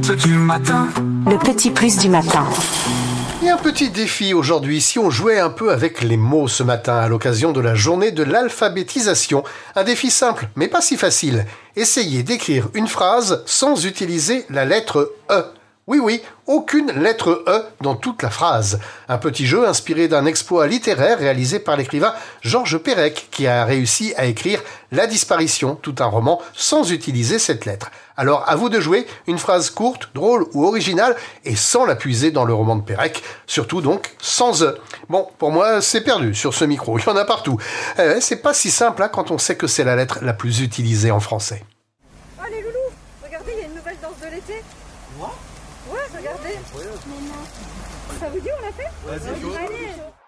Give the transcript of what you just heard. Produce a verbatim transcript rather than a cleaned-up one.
du matin. Le petit plus du matin. Et un petit défi aujourd'hui, si on jouait un peu avec les mots ce matin à l'occasion de la journée de l'alphabétisation. Un défi simple, mais pas si facile. Essayez d'écrire une phrase sans utiliser la lettre E. Oui, oui, aucune lettre E dans toute la phrase. Un petit jeu inspiré d'un exploit littéraire réalisé par l'écrivain Georges Perec, qui a réussi à écrire La disparition, tout un roman, sans utiliser cette lettre. Alors, à vous de jouer, une phrase courte, drôle ou originale, et sans la puiser dans le roman de Perec, surtout donc sans E. Bon, pour moi, c'est perdu sur ce micro, il y en a partout. Euh, c'est pas si simple hein, quand on sait que c'est la lettre la plus utilisée en français. Oh les loulous, regardez, il y a une nouvelle danse de l'été. Moi ? Ouais, regardez. Incroyable. Ça vous dit, on l'a fait ? Vas-y, chaud. Allez.